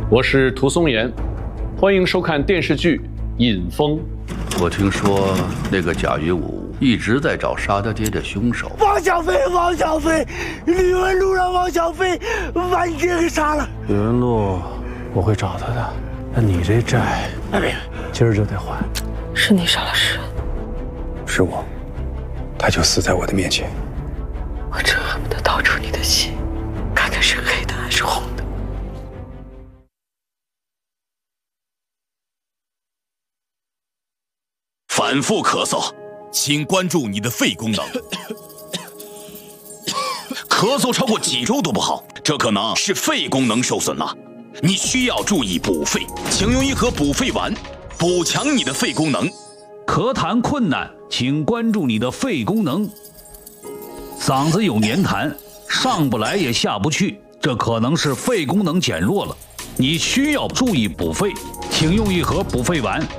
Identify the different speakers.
Speaker 1: 我是涂松岩，欢迎收看电视剧《尹风》。
Speaker 2: 我听说那个贾云武一直在找杀他爹的凶手。
Speaker 3: 王小飞，王小飞，李文路让王小飞把你爹给杀了。
Speaker 4: 李文路，我会找他的。那你这债，今儿就得还。
Speaker 5: 是你杀了诗人，
Speaker 6: 是我，他就死在我的面前。
Speaker 5: 我真恨不得掏出你的心，看看是黑的还是红的。
Speaker 7: 反复咳嗽，请关注你的肺功能。咳嗽超过几周都不好，这可能是肺功能受损了。你需要注意补肺，请用一盒补肺丸，补强你的肺功能。
Speaker 8: 咳痰困难，请关注你的肺功能。嗓子有黏痰，上不来也下不去，这可能是肺功能减弱了。你需要注意补肺，请用一盒补肺丸。